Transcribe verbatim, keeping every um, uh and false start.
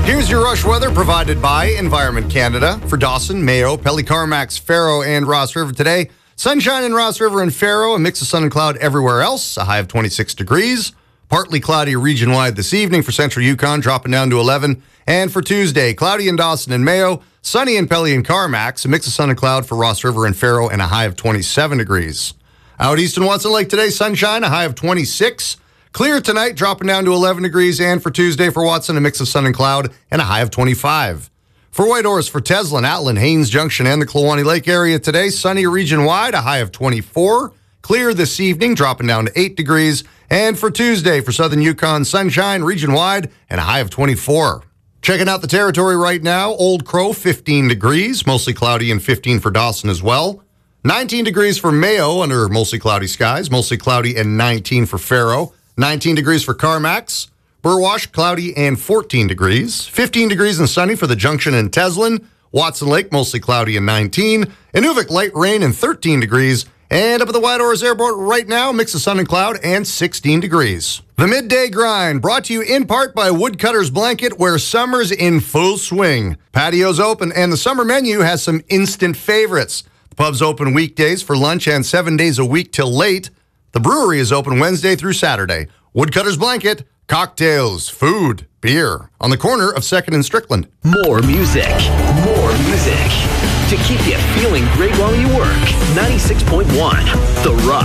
Here's your rush weather provided by Environment Canada for Dawson, Mayo, Pelly-Carmax, Faro, and Ross River today. Sunshine in Ross River and Faro, a mix of sun and cloud everywhere else, a high of twenty-six degrees. Partly cloudy region-wide this evening for central Yukon, dropping down to eleven. And for Tuesday, cloudy in Dawson and Mayo, sunny in Pelly and Carmax, a mix of sun and cloud for Ross River and Faro, and a high of twenty-seven degrees. Out east in Watson Lake today, sunshine, a high of twenty-six. Clear tonight, dropping down to eleven degrees. And for Tuesday for Watson, a mix of sun and cloud, and a high of twenty-five. For Whitehorse, for Teslin, Atlin, Haines Junction, and the Kluwani Lake area today, sunny region-wide, a high of twenty-four. Clear this evening, dropping down to eight degrees. And for Tuesday, for southern Yukon, sunshine region-wide, and a high of twenty-four. Checking out the territory right now, Old Crow, fifteen degrees, mostly cloudy, and fifteen for Dawson as well. nineteen degrees for Mayo under mostly cloudy skies, mostly cloudy, and nineteen for Faro. nineteen degrees for Carmax. Burwash, cloudy, and fourteen degrees. fifteen degrees and sunny for the Junction and Teslin. Watson Lake, mostly cloudy, and nineteen. Inuvik, light rain, and thirteen degrees. And up at the Whitehorse Airport right now, mix of sun and cloud, and sixteen degrees. The Midday Grind, brought to you in part by Woodcutter's Blanket, where summer's in full swing. Patio's open, and the summer menu has some instant favorites. The pub's open weekdays for lunch and seven days a week till late. The brewery is open Wednesday through Saturday. Woodcutter's Blanket, cocktails, food, beer, on the corner of second and Strickland. More music, more music. To keep you feeling great while you work, ninety-six point one, The Rush.